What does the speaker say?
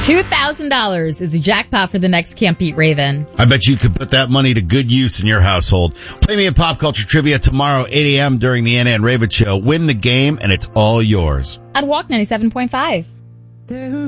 $2,000 is the jackpot for the next Can't Beat Raven. I bet you could put that money to good use in your household. Play me in Pop Culture Trivia tomorrow, 8 a.m. during the Anna and Raven Show. Win the game, and it's all yours. On Walk 97.5.